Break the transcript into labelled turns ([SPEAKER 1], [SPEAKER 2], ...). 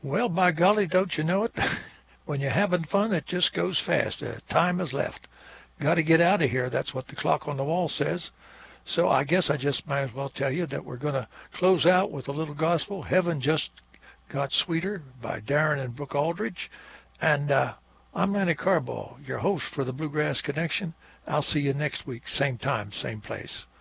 [SPEAKER 1] Well, by golly, don't you know it? When you're having fun, it just goes fast. Time is left. Got to get out of here. That's what the clock on the wall says. So I guess I just might as well tell you that we're going to close out with a little gospel. Heaven Just Got Sweeter by Darren and Brooke Aldridge. And I'm Manny Carball, your host for the Bluegrass Connection. I'll see you next week, same time, same place.